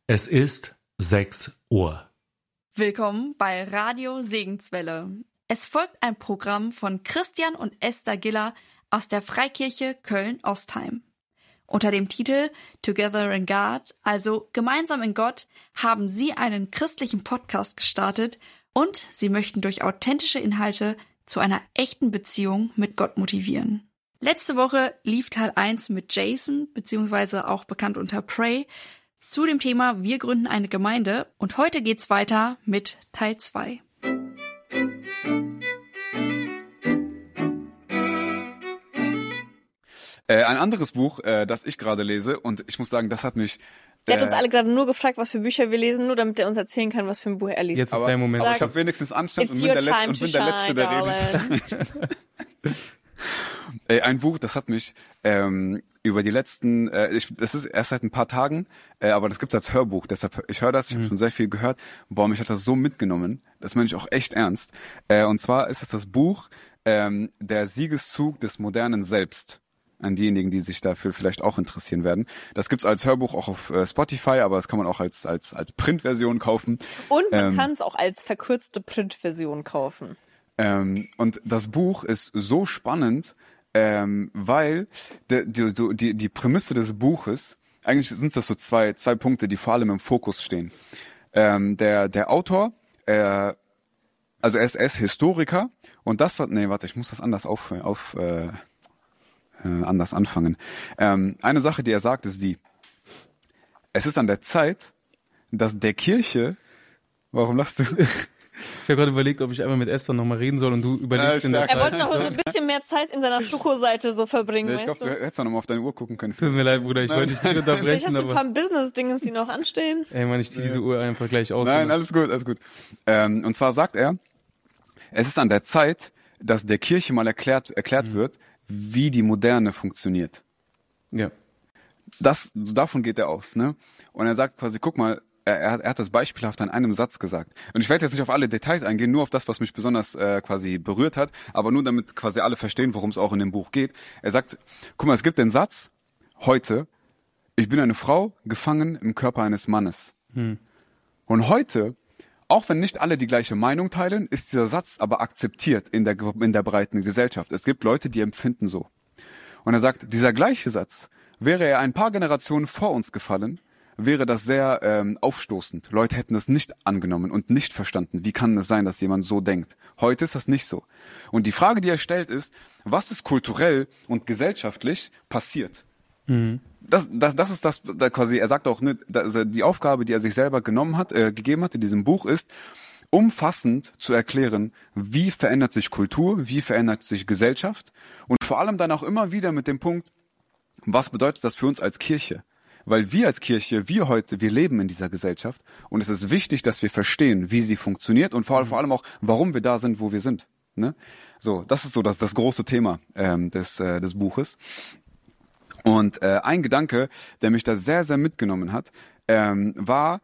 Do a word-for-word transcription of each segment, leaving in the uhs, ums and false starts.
Es ist sechs Uhr. Willkommen bei Radio Segenswelle. Es folgt ein Programm von Christian und Esther Giller aus der Freikirche Köln-Ostheim. Unter dem Titel Together in God, also Gemeinsam in Gott, haben sie einen christlichen Podcast gestartet und sie möchten durch authentische Inhalte zu einer echten Beziehung mit Gott motivieren. Letzte Woche lief Teil eins mit Jason, beziehungsweise auch bekannt unter Pray, zu dem Thema Wir gründen eine Gemeinde, und heute geht's weiter mit Teil zwei. Äh, ein anderes Buch, äh, das ich gerade lese, und ich muss sagen, das hat mich... Der hat äh, uns alle gerade nur gefragt, was für Bücher wir lesen, nur damit er uns erzählen kann, was für ein Buch er liest. Jetzt ist aber, dein Moment. aber ich Sag, habe wenigstens Anstand und it's bin, der your Letzte, time und bin to der Letzte, der shine, redet. Ey, ein Buch, das hat mich ähm, über die letzten, äh, ich, das ist erst seit ein paar Tagen, äh, aber das gibt's als Hörbuch, deshalb, ich höre das, ich habe Mhm. schon sehr viel gehört. Boah, mich hat das so mitgenommen, das meine ich auch echt ernst. Äh, und zwar ist es das Buch ähm, Der Siegeszug des modernen Selbst. An diejenigen, die sich dafür vielleicht auch interessieren werden. Das gibt's als Hörbuch auch auf äh, Spotify, aber das kann man auch als als als Printversion kaufen. Und man ähm, kann es auch als verkürzte Printversion kaufen. Ähm, und das Buch ist so spannend, ähm, weil de, die, die, die Prämisse des Buches, eigentlich sind das so zwei, zwei Punkte, die vor allem im Fokus stehen. Ähm, der, der Autor, äh, also er ist, er ist Historiker, und das war, nee, warte, ich muss das anders auf, auf äh, äh, anders anfangen. Ähm, eine Sache, die er sagt, ist die, es ist an der Zeit, dass der Kirche, warum lachst du? Ich habe gerade überlegt, ob ich einmal mit Esther nochmal reden soll und du überlegst Ja, in der stark. Er Zeit. wollte noch so ein bisschen mehr Zeit in seiner Stuko-Seite so verbringen, Nee, ich weißt glaube, du du? hättest doch nochmal auf deine Uhr gucken können. Tut mir leid, Bruder, ich Nein, wollte dich nicht nein, Vielleicht unterbrechen, hast du ein aber... paar Business-Dinge, die noch anstehen. Ey, Mann, ich zieh diese Uhr einfach gleich aus. Nein, alles gut, alles gut. Ähm, und zwar sagt er, es ist an der Zeit, dass der Kirche mal erklärt, erklärt wird, wie die Moderne funktioniert. Ja. Das, so davon geht er aus, ne? Und er sagt quasi, guck mal, er, er, hat, er hat das beispielhaft an einem Satz gesagt. Und ich werde jetzt nicht auf alle Details eingehen, nur auf das, was mich besonders äh, quasi berührt hat, aber nur damit quasi alle verstehen, worum es auch in dem Buch geht. Er sagt, guck mal, es gibt den Satz, heute, ich bin eine Frau, gefangen im Körper eines Mannes. Hm. Und heute, auch wenn nicht alle die gleiche Meinung teilen, ist dieser Satz aber akzeptiert in der, in der breiten Gesellschaft. Es gibt Leute, die empfinden so. Und er sagt, dieser gleiche Satz, wäre er ein paar Generationen vor uns gefallen, wäre das sehr ähm, aufstoßend. Leute hätten das nicht angenommen und nicht verstanden. Wie kann es sein, dass jemand so denkt? Heute ist das nicht so. Und die Frage, die er stellt, ist, was ist kulturell und gesellschaftlich passiert? Mhm. Das, das, das ist das, da quasi, er sagt auch, ne, dass er die Aufgabe, die er sich selber genommen hat, äh, gegeben hat in diesem Buch ist, umfassend zu erklären, wie verändert sich Kultur, wie verändert sich Gesellschaft, und vor allem dann auch immer wieder mit dem Punkt, was bedeutet das für uns als Kirche? Weil wir als Kirche, wir heute, wir leben in dieser Gesellschaft, und es ist wichtig, dass wir verstehen, wie sie funktioniert, und vor allem, vor allem auch, warum wir da sind, wo wir sind. Ne? So, das ist so das, das große Thema ähm, des, äh, des Buches. Und äh, ein Gedanke, der mich da sehr, sehr mitgenommen hat, ähm, war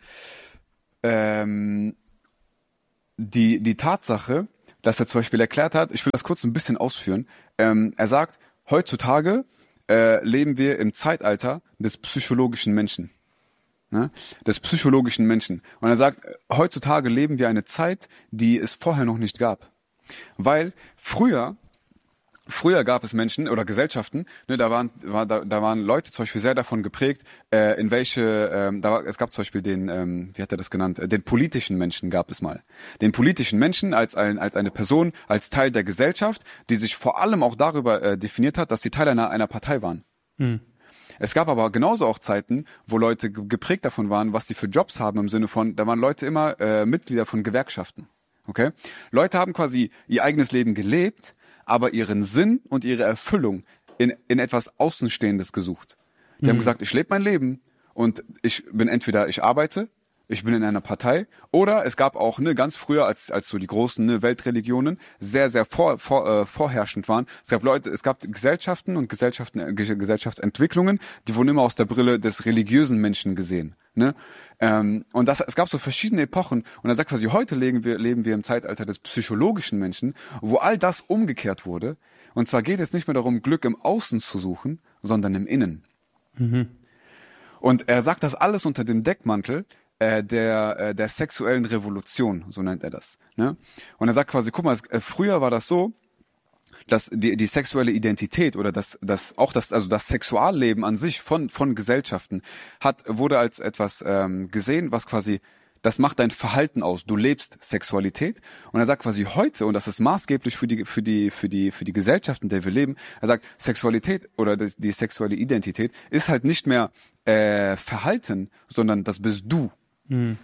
ähm, die, die Tatsache, dass er zum Beispiel erklärt hat, ich will das kurz ein bisschen ausführen, ähm, er sagt, heutzutage äh, leben wir im Zeitalter des psychologischen Menschen. Ne? Des psychologischen Menschen. Und er sagt, heutzutage leben wir eine Zeit, die es vorher noch nicht gab. Weil früher Früher gab es Menschen oder Gesellschaften, ne, da waren war, da, da waren Leute zum Beispiel sehr davon geprägt, äh, in welche, ähm, da war, es gab zum Beispiel den, ähm, wie hat er das genannt, äh, den politischen Menschen gab es mal. Den politischen Menschen als ein als eine Person, als Teil der Gesellschaft, die sich vor allem auch darüber äh, definiert hat, dass sie Teil einer, einer Partei waren. Mhm. Es gab aber genauso auch Zeiten, wo Leute ge- geprägt davon waren, was sie für Jobs haben, im Sinne von, da waren Leute immer äh, Mitglieder von Gewerkschaften. Okay? Leute haben quasi ihr eigenes Leben gelebt, aber ihren Sinn und ihre Erfüllung in, in etwas Außenstehendes gesucht. Die mhm. haben gesagt, ich lebe mein Leben und ich bin entweder, ich arbeite, ich bin in einer Partei, oder es gab auch, ne, ganz früher, als als so die großen ne, Weltreligionen sehr, sehr vor, vor, äh, vorherrschend waren. Es gab Leute, es gab Gesellschaften und Gesellschaften, äh, Gesellschaftsentwicklungen, die wurden immer aus der Brille des religiösen Menschen gesehen. Ne? Ähm, und das, es gab so verschiedene Epochen, und er sagt quasi, heute leben wir, leben wir im Zeitalter des psychologischen Menschen, wo all das umgekehrt wurde. Und zwar geht es nicht mehr darum, Glück im Außen zu suchen, sondern im Innen. Mhm. Und er sagt das alles unter dem Deckmantel äh, der äh, der sexuellen Revolution, so nennt er das. Ne? Und er sagt quasi, guck mal, es, äh, früher war das so, dass die die sexuelle Identität oder das das auch das also das Sexualleben an sich von von Gesellschaften hat wurde als etwas ähm, gesehen, was quasi das macht dein Verhalten aus. Du lebst Sexualität. Und er sagt quasi heute, und das ist maßgeblich für die, für die, für die, für die Gesellschaft, in der wir leben, er sagt, Sexualität oder die, die sexuelle Identität ist halt nicht mehr äh, Verhalten, sondern das bist du. Mhm.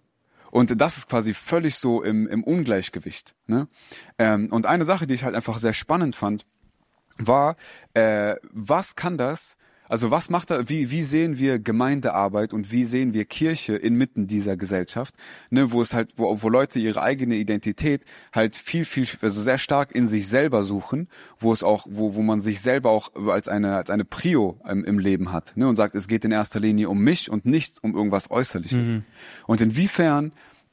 Und das ist quasi völlig so im, im Ungleichgewicht. Ne? Ähm, und eine Sache, die ich halt einfach sehr spannend fand, war, äh, was kann das Also was macht er, wie, wie sehen wir Gemeindearbeit und wie sehen wir Kirche inmitten dieser Gesellschaft, ne, wo es halt, wo, wo Leute ihre eigene Identität halt viel, viel, also sehr stark in sich selber suchen, wo es auch, wo, wo man sich selber auch als eine, als eine Prio im, im Leben hat, ne, und sagt, es geht in erster Linie um mich und nicht um irgendwas Äußerliches. Mhm. Und inwiefern,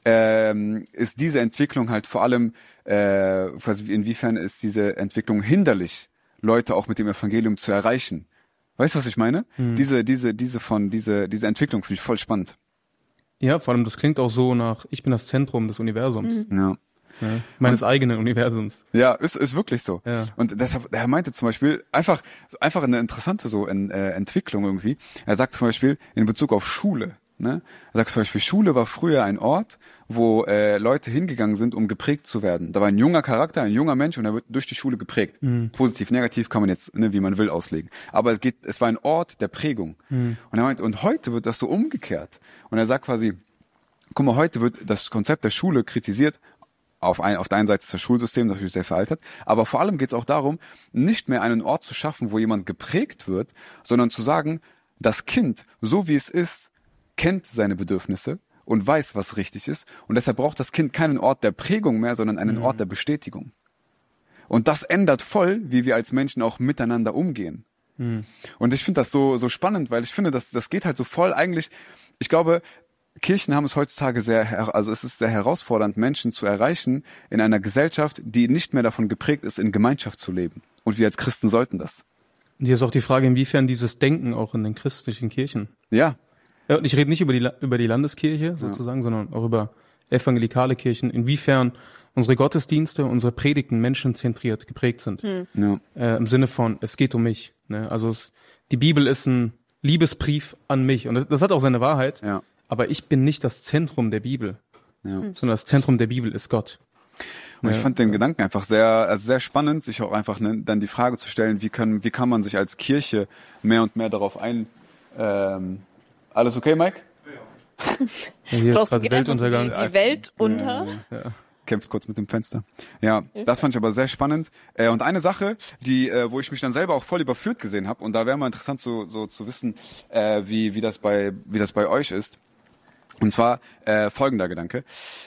ähm, ist diese Entwicklung halt vor allem, äh, inwiefern ist diese Entwicklung hinderlich, Leute auch mit dem Evangelium zu erreichen? Weißt du, was ich meine? Hm. Diese, diese, diese von, diese, diese Entwicklung finde ich voll spannend. Ja, vor allem, das klingt auch so nach, ich bin das Zentrum des Universums. Mhm. Ja. Ja, meines und, eigenen Universums. Ja, ist, ist wirklich so. Ja. Und deshalb, er meinte zum Beispiel, einfach, einfach eine interessante so in, äh, Entwicklung irgendwie. Er sagt zum Beispiel, in Bezug auf Schule, ne? Er sagt zum Beispiel, Schule war früher ein Ort, wo äh, Leute hingegangen sind, um geprägt zu werden. Da war ein junger Charakter, ein junger Mensch und er wird durch die Schule geprägt. Mhm. Positiv, negativ kann man jetzt, ne, wie man will, auslegen. Aber es geht, es war ein Ort der Prägung. Mhm. Und er meint, und heute wird das so umgekehrt. Und er sagt quasi, guck mal, heute wird das Konzept der Schule kritisiert. Auf, ein, auf der einen Seite ist das Schulsystem natürlich sehr veraltet, aber vor allem geht es auch darum, nicht mehr einen Ort zu schaffen, wo jemand geprägt wird, sondern zu sagen, das Kind, so wie es ist, kennt seine Bedürfnisse und weiß, was richtig ist. Und deshalb braucht das Kind keinen Ort der Prägung mehr, sondern einen mhm. Ort der Bestätigung. Und das ändert voll, wie wir als Menschen auch miteinander umgehen. Mhm. Und ich finde das so so spannend, weil ich finde, das das geht halt so voll eigentlich, ich glaube, Kirchen haben es heutzutage sehr, also es ist sehr herausfordernd, Menschen zu erreichen in einer Gesellschaft, die nicht mehr davon geprägt ist, in Gemeinschaft zu leben. Und wir als Christen sollten das. Hier ist auch die Frage, inwiefern dieses Denken auch in den christlichen Kirchen. Ja. Ja, und ich rede nicht über die über die Landeskirche sozusagen, ja. sondern auch über evangelikale Kirchen, inwiefern unsere Gottesdienste, unsere Predigten menschenzentriert geprägt sind. Hm. Ja. Äh, Im Sinne von, es geht um mich. Ne? Also es, die Bibel ist ein Liebesbrief an mich. Und das, das hat auch seine Wahrheit. Ja. Aber ich bin nicht das Zentrum der Bibel, ja. sondern das Zentrum der Bibel ist Gott. Und ich fand den Gedanken einfach sehr, also sehr spannend, sich auch einfach ne, dann die Frage zu stellen, wie können, wie kann man sich als Kirche mehr und mehr darauf ein, ähm, alles okay, Mike? Ja. Hier ist gerade Weltuntergang. Die, die Welt unter. Ja, ja. Kämpft kurz mit dem Fenster. Ja, das fand ich aber sehr spannend. Äh, und eine Sache, die, äh, wo ich mich dann selber auch voll überführt gesehen habe, und da wäre mal interessant so, so zu wissen, äh, wie, wie das bei, wie das bei euch ist. Und zwar äh, folgender Gedanke.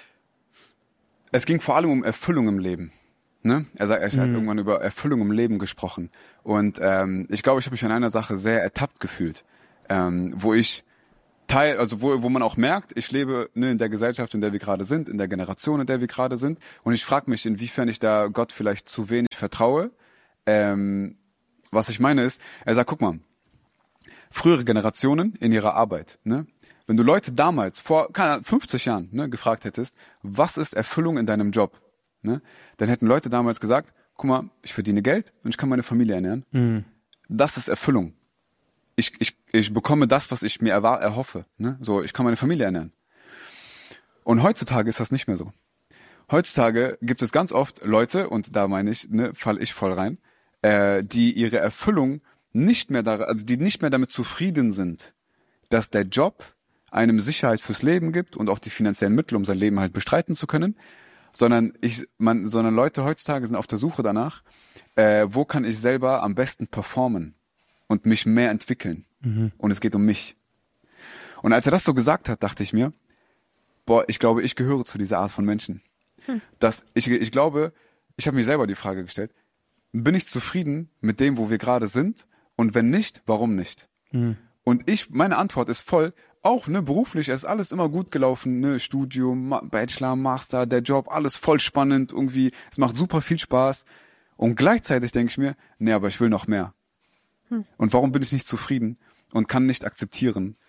Es ging vor allem um Erfüllung im Leben. Ne? Er, sagt, er mhm. hat irgendwann über Erfüllung im Leben gesprochen. Und ähm, ich glaube, ich habe mich an einer Sache sehr ertappt gefühlt, ähm, wo ich Teil, also wo, wo man auch merkt, ich lebe ne, in der Gesellschaft, in der wir gerade sind, in der Generation, in der wir gerade sind. Und ich frage mich, inwiefern ich da Gott vielleicht zu wenig vertraue. Ähm, was ich meine ist, er sagt, guck mal, frühere Generationen in ihrer Arbeit, ne? Wenn du Leute damals, vor keine Ahnung, fünfzig Jahren, ne, gefragt hättest, was ist Erfüllung in deinem Job, ne, dann hätten Leute damals gesagt, guck mal, ich verdiene Geld und ich kann meine Familie ernähren. Mhm. Das ist Erfüllung. Ich, ich, ich bekomme das, was ich mir erwar- erhoffe. Ne? So, ich kann meine Familie ernähren. Und heutzutage ist das nicht mehr so. Heutzutage gibt es ganz oft Leute, und da meine ich, ne, fall ich voll rein, äh, die ihre Erfüllung nicht mehr, da, also die nicht mehr damit zufrieden sind, dass der Job einem Sicherheit fürs Leben gibt und auch die finanziellen Mittel, um sein Leben halt bestreiten zu können, sondern ich, man, sondern Leute heutzutage sind auf der Suche danach, äh, wo kann ich selber am besten performen und mich mehr entwickeln. Mhm. Und es geht um mich. Und als er das so gesagt hat, dachte ich mir, boah, ich glaube, ich gehöre zu dieser Art von Menschen. Hm. Dass ich, ich glaube, ich habe mir selber die Frage gestellt, bin ich zufrieden mit dem, wo wir gerade sind? Und wenn nicht, warum nicht? Mhm. Und ich, meine Antwort ist voll, auch ne beruflich, es ist alles immer gut gelaufen, ne Studium, Bachelor, Master, der Job, alles voll spannend, irgendwie, es macht super viel Spaß. Und gleichzeitig denke ich mir, nee, aber ich will noch mehr. Hm. Und warum bin ich nicht zufrieden und kann nicht akzeptieren,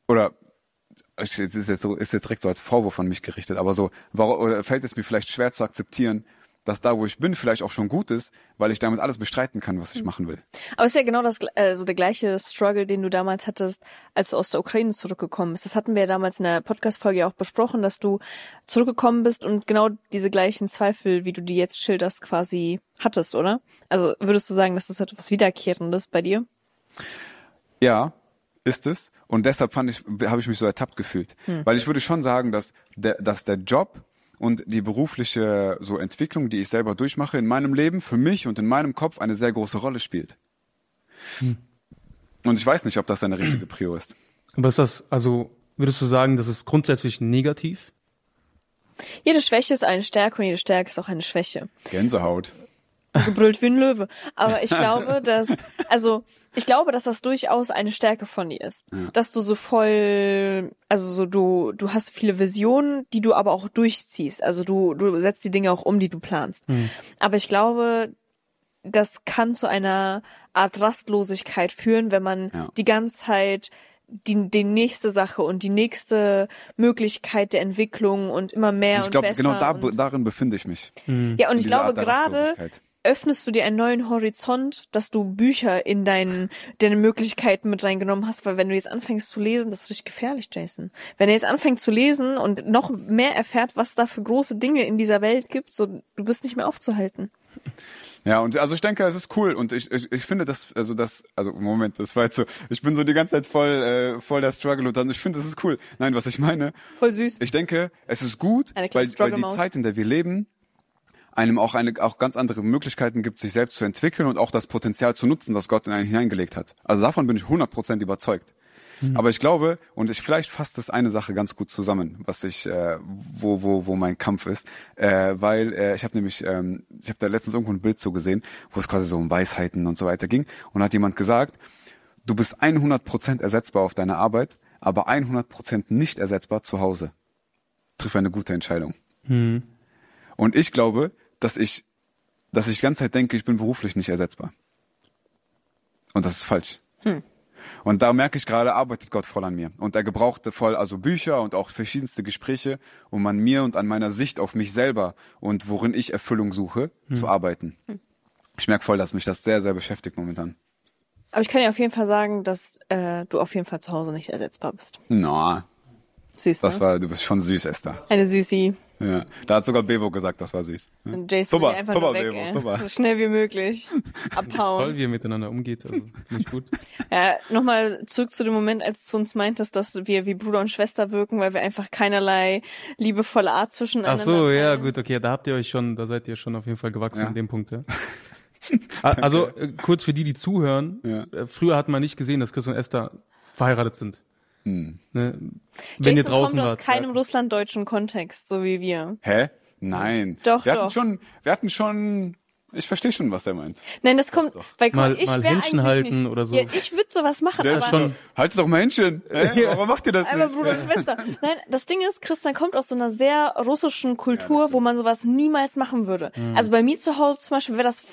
oder es ist jetzt so, ist jetzt direkt so als Vorwurf an mich gerichtet, aber so, warum, oder fällt es mir vielleicht schwer zu akzeptieren, dass da, wo ich bin, vielleicht auch schon gut ist, weil ich damit alles bestreiten kann, was ich machen will. Aber es ist ja genau das, also der gleiche Struggle, den du damals hattest, als du aus der Ukraine zurückgekommen bist. Das hatten wir ja damals in der Podcast-Folge auch besprochen, dass du zurückgekommen bist und genau diese gleichen Zweifel, wie du die jetzt schilderst, quasi hattest, oder? Also würdest du sagen, dass das etwas Wiederkehrendes bei dir? Ja, ist es. Und deshalb fand ich, habe ich mich so ertappt gefühlt. Hm. Weil ich würde schon sagen, dass der, dass der Job und die berufliche so Entwicklung, die ich selber durchmache in meinem Leben, für mich und in meinem Kopf eine sehr große Rolle spielt. Hm. Und ich weiß nicht, ob das eine richtige Prio ist. Aber ist das, also würdest du sagen, das ist grundsätzlich negativ? Jede Schwäche ist eine Stärke und jede Stärke ist auch eine Schwäche. Gänsehaut. Gebrüllt wie ein Löwe. Aber ich glaube, dass, also, ich glaube, dass das durchaus eine Stärke von dir ist. Ja. Dass du so voll, also so du, du hast viele Visionen, die du aber auch durchziehst. Also du, du setzt die Dinge auch um, die du planst. Mhm. Aber ich glaube, das kann zu einer Art Rastlosigkeit führen, wenn man ja. die ganze Zeit die, die nächste Sache und die nächste Möglichkeit der Entwicklung und immer mehr und, ich glaub, besser. Ich glaube, genau da, darin befinde ich mich. Mhm. Ja, und ich glaube gerade öffnest du dir einen neuen Horizont, dass du Bücher in deinen, deine Möglichkeiten mit reingenommen hast, weil wenn du jetzt anfängst zu lesen, das ist richtig gefährlich, Jason. Wenn er jetzt anfängt zu lesen und noch mehr erfährt, was da für große Dinge in dieser Welt gibt, so, du bist nicht mehr aufzuhalten. Ja, und also ich denke, es ist cool und ich ich, ich finde das, also das, also Moment, das war jetzt so, ich bin so die ganze Zeit voll äh, voll der Struggle und dann, ich finde, das ist cool. Nein, was ich meine, voll süß. Ich denke, es ist gut, weil, weil die Zeit, in der wir leben, einem auch eine auch ganz andere Möglichkeiten gibt, sich selbst zu entwickeln und auch das Potenzial zu nutzen, das Gott in einen hineingelegt hat. Also davon bin ich hundert Prozent überzeugt. Mhm. Aber ich glaube, und ich vielleicht fasst das eine Sache ganz gut zusammen, was ich, äh, wo wo wo mein Kampf ist, äh, weil äh, ich habe nämlich, ähm, ich habe da letztens irgendwo ein Bild so gesehen, wo es quasi so um Weisheiten und so weiter ging, und hat jemand gesagt, du bist hundert Prozent ersetzbar auf deiner Arbeit, aber hundert Prozent nicht ersetzbar zu Hause. Triff eine gute Entscheidung. Mhm. Und ich glaube, dass ich, dass ich die ganze Zeit denke, ich bin beruflich nicht ersetzbar. Und das ist falsch. Hm. Und da merke ich gerade, arbeitet Gott voll an mir. Und er gebrauchte voll, also Bücher und auch verschiedenste Gespräche, um an mir und an meiner Sicht auf mich selber und worin ich Erfüllung suche, hm. zu arbeiten. Hm. Ich merke voll, dass mich das sehr, sehr beschäftigt momentan. Aber ich kann dir auf jeden Fall sagen, dass äh, du auf jeden Fall zu Hause nicht ersetzbar bist. Na. Süß, das ne? war, du bist schon süß, Esther. Eine Süßi. Ja, da hat sogar Bebo gesagt, das war süß. Ja. Und Jason super, einfach super, nur weg, Bebo, super. So schnell wie möglich abhauen. Toll, wie er miteinander umgeht, also nicht gut. Ja, nochmal zurück zu dem Moment, als du zu uns meintest, dass wir wie Bruder und Schwester wirken, weil wir einfach keinerlei liebevolle Art zwischeneinander Ach so, teilen. Ja, gut, okay, da habt ihr euch schon, da seid ihr schon auf jeden Fall gewachsen ja. in dem Punkt, ja. Also, äh, kurz für die, die zuhören, ja. äh, früher hat man nicht gesehen, dass Chris und Esther verheiratet sind. Hm. Ne? Wenn Jason ihr draußen kommt aus wart. keinem russlanddeutschen Kontext, so wie wir. Hä? Nein. Doch, wir doch. hatten schon, wir hatten schon, ich verstehe schon, was er meint. Nein, das kommt, doch, doch. weil mal, ich mal wär Händchen eigentlich halten nicht, oder so. Ja, ich würde sowas machen, Der aber ist schon, haltet doch mal Händchen. Hä? Warum macht ihr das aber nicht? Bruder und Schwester. Nein, das Ding ist, Christian kommt aus so einer sehr russischen Kultur, ja, wo man sowas niemals machen würde. Mhm. Also bei mir zu Hause zum Beispiel wäre das